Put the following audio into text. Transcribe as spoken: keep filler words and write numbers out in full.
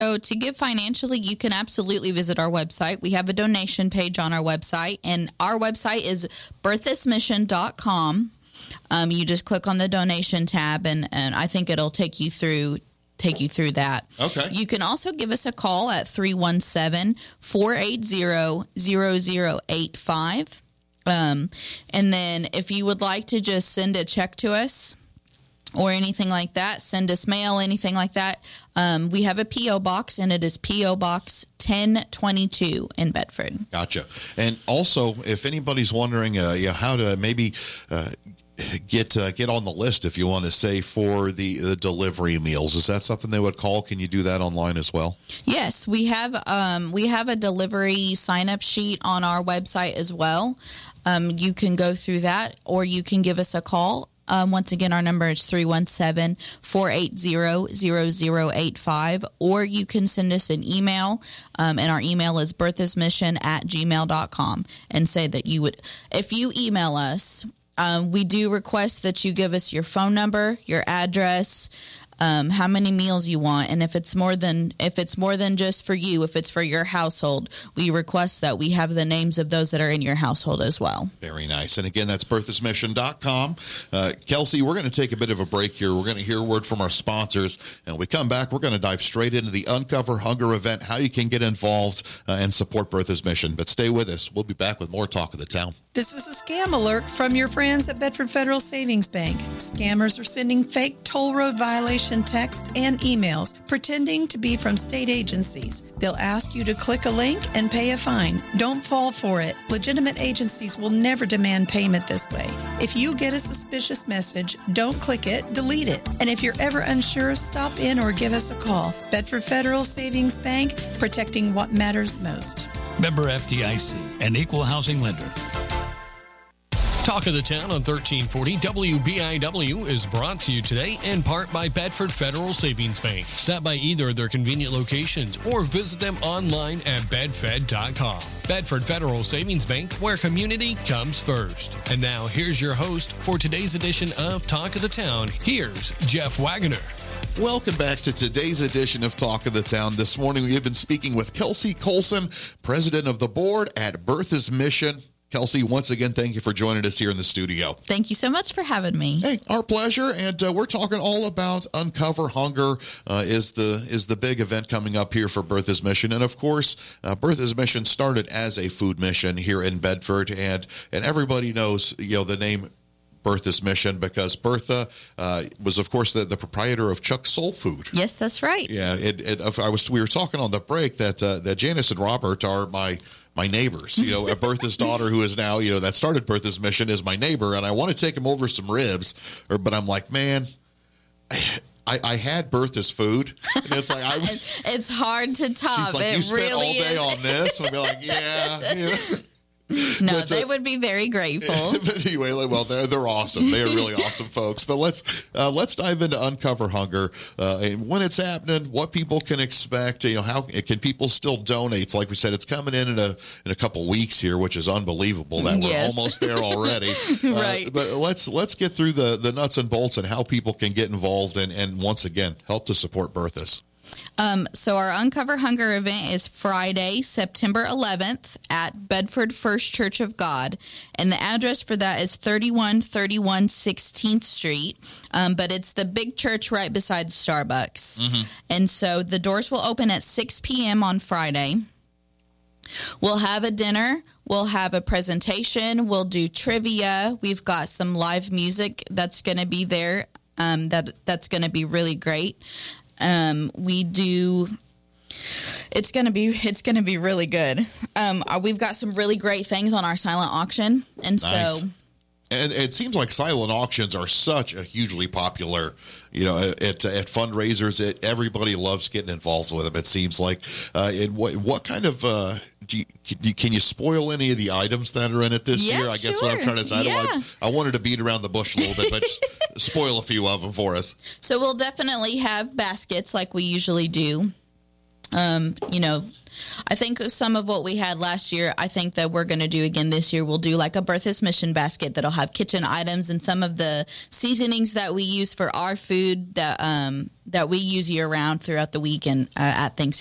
So to give financially, you can absolutely visit our website. We have a donation page on our website, and our website is berthas mission dot com. Um, you just click on the donation tab, and, and I think it'll take you through take you through that. Okay. You can also give us a call at three one seven, four eight zero, zero zero eight five. Um, and then if you would like to just send a check to us, or anything like that, send us mail, anything like that. Um, we have a P O box, and it is P O Box ten twenty-two in Bedford. Gotcha. And also, if anybody's wondering, uh, you know, how to maybe uh, get uh, get on the list, if you want to say, for the, the delivery meals, is that something they would call? Can you do that online as well? Yes, we have. Um, we have a delivery sign-up sheet on our website as well. Um, you can go through that, or you can give us a call. Um, once again, our number is three one seven, four eight zero, zero zero eight five, or you can send us an email, um, and our email is berthasmission at gmail dot com, and say that you would, if you email us, um, we do request that you give us your phone number, your address, um, how many meals you want, and if it's more than if it's more than just for you, if it's for your household, we request that we have the names of those that are in your household as well. Very nice. And again, that's berthas mission dot com. Uh, Kelsey, we're going to take a bit of a break here. We're going to hear a word from our sponsors, and when we come back, we're going to dive straight into the Uncover Hunger event, how you can get involved uh, and support Bertha's Mission. But stay with us. We'll be back with more Talk of the Town. This is a scam alert from your friends at Bedford Federal Savings Bank. Scammers are sending fake toll road violation texts and emails pretending to be from state agencies. They'll ask you to click a link and pay a fine. Don't fall for it. Legitimate agencies will never demand payment this way. If you get a suspicious message, don't click it, delete it. And if you're ever unsure, stop in or give us a call. Bedford Federal Savings Bank, protecting what matters most. Member F D I C, an equal housing lender. Talk of the Town on thirteen forty W B I W is brought to you today in part by Bedford Federal Savings Bank. Stop by either of their convenient locations or visit them online at bedfed dot com. Bedford Federal Savings Bank, where community comes first. And now here's your host for today's edition of Talk of the Town. Here's Jeff Wagoner. Welcome back to today's edition of Talk of the Town. This morning we have been speaking with Kelsey Colson, president of the board at Bertha's Mission. Kelsey, once again, thank you for joining us here in the studio. Thank you so much for having me. Hey, our pleasure. And uh, we're talking all about Uncover Hunger uh, is the is the big event coming up here for Bertha's Mission. And, of course, uh, Bertha's Mission started as a food mission here in Bedford. And, and everybody knows, you know, the name Bertha's Mission because Bertha uh, was, of course, the, the proprietor of Chuck's Soul Food. Yes, that's right. Yeah, it, it, I was. We were talking on the break that uh, that Janice and Robert are my my neighbors. You know, Bertha's daughter, who is now, you know, that started Bertha's Mission, is my neighbor, and I want to take him over some ribs, or, but I'm like, man, I, I had Bertha's food, and it's like I. It's hard to top. She's like, it you spent really all day is. on this, and I'll be like, yeah. yeah. No, but, they uh, would be very grateful. But anyway, well, they're they're awesome. They are really awesome folks. But let's uh, let's dive into Uncover Hunger uh, and when it's happening, what people can expect. You know, how can people still donate? It's like we said, it's coming in in a in a couple weeks here, which is unbelievable that we're Yes. almost there already. Right. Uh, but let's let's get through the the nuts and bolts and how people can get involved and and once again help to support Bertha's. Um, so our Uncover Hunger event is Friday, September eleventh at Bedford First Church of God. And the address for that is thirty-one thirty-one sixteenth Street. Um, but it's the big church right beside Starbucks. Mm-hmm. And so the doors will open at six p.m. on Friday. We'll have a dinner. We'll have a presentation. We'll do trivia. We've got some live music that's going to be there. Um, that that's going to be really great. Um, we do. It's gonna be. It's gonna be really good. Um, we've got some really great things on our silent auction, and Nice. so. And it seems like silent auctions are such a hugely popular, you know, at at fundraisers. It, everybody loves getting involved with them. It seems like. Uh, and what what kind of uh, do you, can you can you spoil any of the items that are in it this Yeah, year? I guess sure. what I'm trying to say. I, Yeah. don't, I, I wanted to beat around the bush a little bit, but just spoil a few of them for us. So we'll definitely have baskets like we usually do. Um, you know, I think some of what we had last year, I think that we're going to do again this year. We'll do like a Bertha's Mission basket that'll have kitchen items and some of the seasonings that we use for our food that um, that we use year round throughout the week and uh, at Thanksgiving.